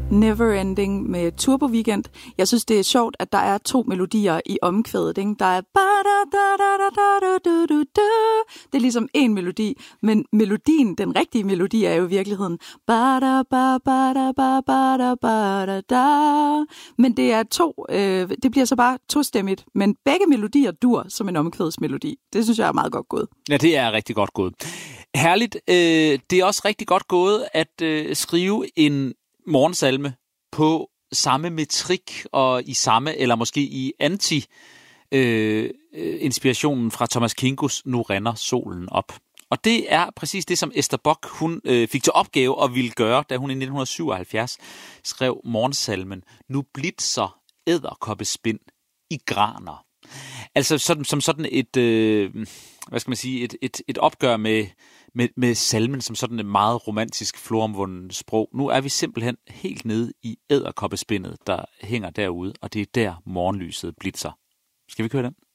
Neverending med Turbo Weekend. Jeg synes, det er sjovt, at der er 2 melodier i omkvædet. Ikke? Der er det er ligesom en melodi, men melodien, den rigtige melodi, er jo i virkeligheden men det er det bliver så bare tostemmigt, men begge melodier dur som en omkvædsmelodi. Det synes jeg er meget godt gået. Ja, det er rigtig godt gået. Herligt. Det er også rigtig godt gået at skrive en morgensalme på samme metrik og i samme, eller måske i inspirationen fra Thomas Kinkos Nu rinder solen op. Og det er præcis det, som Ester Bock hun fik til opgave at ville gøre, da hun i 1977 skrev morgensalmen Nu blitzer edderkoppespind i graner. Altså som sådan et, et opgør med salmen som sådan et meget romantisk floromvunden sprog. Nu er vi simpelthen helt nede i edderkoppespindet, der hænger derude, og det er der morgenlyset blitzer. Skal vi køre den?